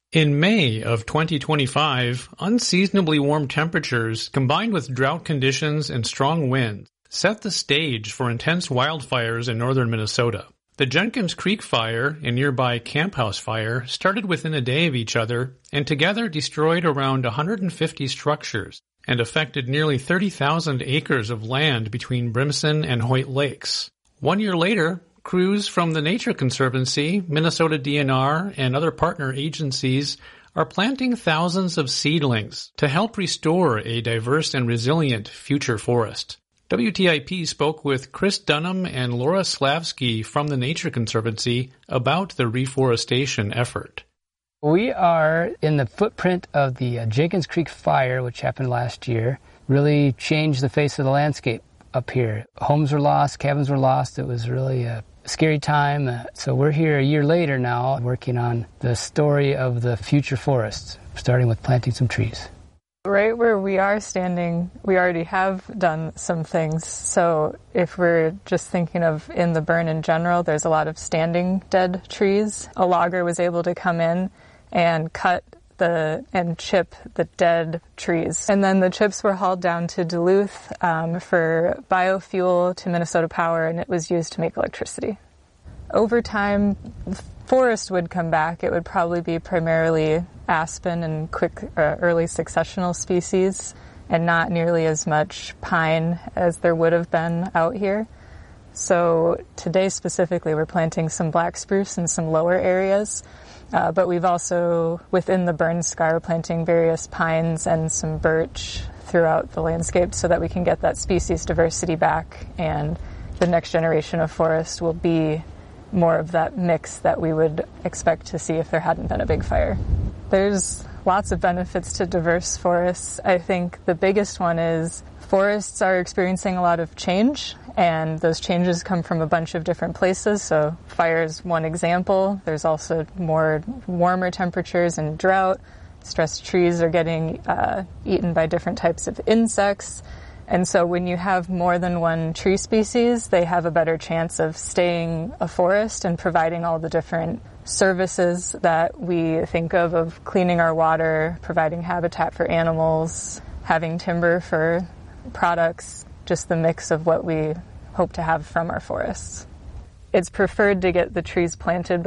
In May of 2025, unseasonably warm temperatures combined with drought conditions and strong winds set the stage for intense wildfires in northern Minnesota. The Jenkins Creek Fire and nearby Camp House Fire started within a day of each other and together destroyed around 150 structures and affected nearly 30,000 acres of land between Brimson and Hoyt Lakes. 1 year later, crews from the Nature Conservancy, Minnesota DNR, and other partner agencies are planting thousands of seedlings to help restore a diverse and resilient future forest. WTIP spoke with Chris Dunham and Laura Slavsky from the Nature Conservancy about the reforestation effort. We are in the footprint of the Jenkins Creek Fire, which happened last year, really changed the face of the landscape up here. Homes were lost, cabins were lost. It was really a scary time. So we're here a year later now working on the story of the future forests, starting with planting some trees. Right where we are standing, we already have done some things. So if we're just thinking of in the burn in general, there's a lot of standing dead trees. A logger was able to come in and cut and chip the dead trees. And then the chips were hauled down to Duluth for biofuel to Minnesota Power, and it was used to make electricity. Over time, the forest would come back. It would probably be primarily aspen and quick early successional species and not nearly as much pine as there would have been out here. So today specifically we're planting some black spruce in some lower areas, but we've also, within the burn scar, planting various pines and some birch throughout the landscape so that we can get that species diversity back, and the next generation of forest will be more of that mix that we would expect to see if there hadn't been a big fire. There's lots of benefits to diverse forests. I think the biggest one is forests are experiencing a lot of change, and those changes come from a bunch of different places. So fire is one example. There's also more warmer temperatures and drought. Stressed trees are getting eaten by different types of insects. And so when you have more than one tree species, they have a better chance of staying a forest and providing all the different services that we think of cleaning our water, providing habitat for animals, having timber for products, just the mix of what we hope to have from our forests. It's preferred to get the trees planted